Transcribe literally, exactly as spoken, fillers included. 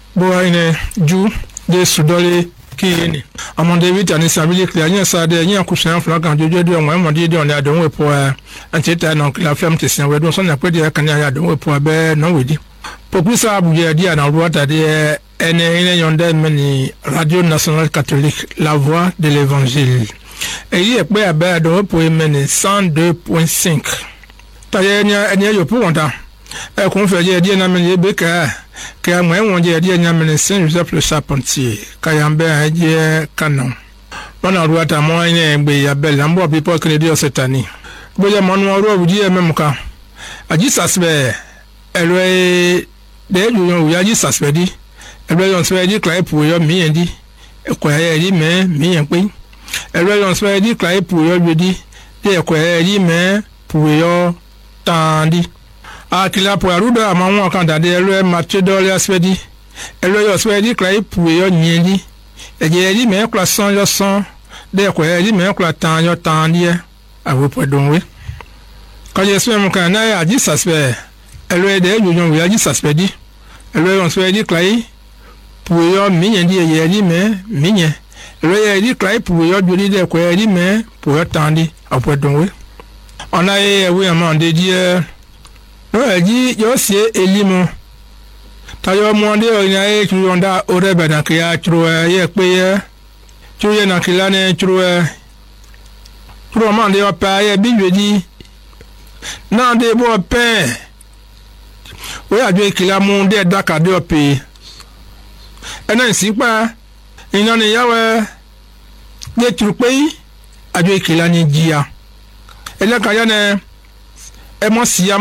bo ine ju de sudole kiyeni amande vita ni sabili klianya sade nya kusan fla kan jojo de won mo de de on adon we po antita non la femme te sin we don so na pe de kan ya adon we po be no we di popisa abuje dia na ruata de ene ene yonde meni Radio Nationale Catholique La Voix de l'Évangile et il est pe abe adon we po meni cent deux point cinq taye nya ene yo po wonta e kun fe je die na meni be ka que moi on dit dire nyamene Saint Joseph le Charpentier kayambe aje canon bana ruata mo ine gbe ya bel ambo people credit cette année boya mo no ro budi même ka aji sasbe elwe de ju ya ji sasbe di elwe yon sbe di clay pour yo mi ndi e ko ya di me mi yan pe elwe yon sbe di clay pour yo di de ko ya di me pour yo tandi akila po arudo amawon kan dade elo Mathieu dole aspedi elo yo aspedi klai pu yo nyeli eje ri me kla son yo son de ko ri me kla tan yo tan die awo po donwe ka je so mu kan na ya ji suspe elo de yo yo ya ji suspedi elo yo aspedi klai pu yo minye die ye ri me minye elo ye ri klai pu yo jori de ko ri me pu yo tan di awo donwe ona ye we amande die no eji yo sie elimo tayo monde onya e chuyonda orebe na kia chro ye pe ye chuye na kila ne chro chro mande o pa ye binwedi na de bo pe we ajo kila mu de daka de o pe ena sipa ina ne yawe de chro pe ajo kila ni jia ele ka ya ne e mo sia